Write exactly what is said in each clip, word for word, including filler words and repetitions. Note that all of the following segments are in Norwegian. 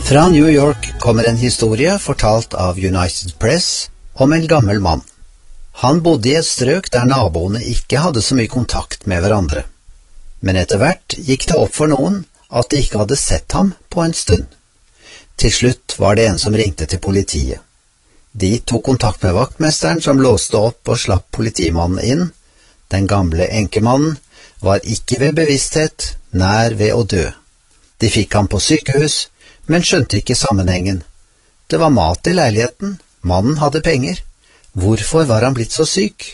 Fra New York kommer en historie fortalt av United Press om en gammel mann. Han bodde i et strøk der naboene ikke hadde så mye kontakt med hverandre. Men etter hvert gikk det opp for noen at de ikke hadde sett ham på en stund. Til slutt var det en som ringte til politiet. De tok kontakt med vaktmesteren som låste opp og slapp politimannen inn. Den gamle enkemannen var ikke ved bevissthet, nær ved å dø. De fikk ham på sykehus, men skjønte ikke sammenhengen. Det var mat i leiligheten, mannen hadde penger. Hvorfor var han blitt så syk?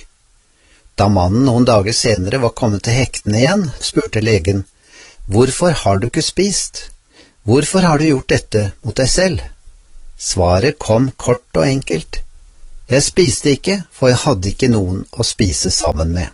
Da mannen noen dager senere var kommet til hektene igjen, spurte legen, «Hvorfor har du ikke spist? Hvorfor har du gjort dette mot deg selv?» Svaret kom kort og enkelt. Jeg spiste ikke, for jeg hadde ikke noen å spise sammen med.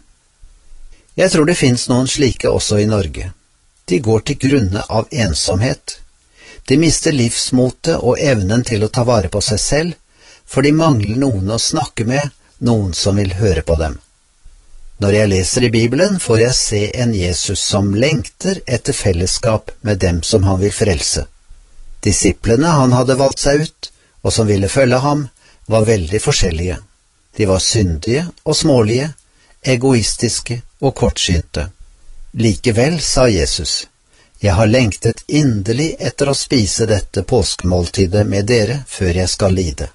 Jeg tror det finnes noen slike også i Norge. De går til grunne av ensomhet. De mister livsmotet og evnen til å ta vare på seg selv, for de mangler noen å snakke med, noen som vil høre på dem. Når jeg leser i Bibelen, får jeg se en Jesus som lengter etter fellesskap med dem som han vil frelse. Disiplene han hadde valgt seg ut, og som ville følge ham, var veldig forskjellige. De var syndige og smålige, egoistiske og kortsynte. Likevel, sa Jesus, «Jeg har lengtet inderlig etter å spise dette påskemåltidet med dere før jeg skal lide.»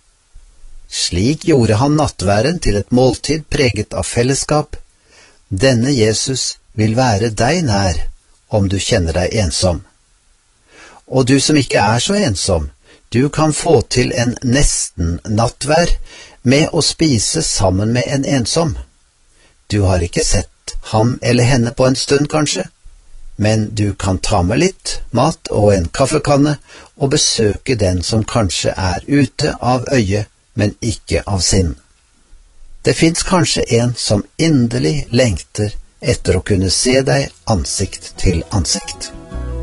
Slik gjorde han nattværen til et måltid preget av fellesskap. Denne Jesus vil være deg nær om du kjenner deg ensom. Og du som ikke er så ensom, du kan få til en nesten nattvær med å spise sammen med en ensom. Du har ikke sett ham eller henne på en stund kanskje, men du kan ta med litt mat og en kaffekanne og besøke den som kanskje er ute av øye, men ikke av sinn. Det finnes kanskje en som inderlig lengter etter å kunne se deg ansikt til ansikt.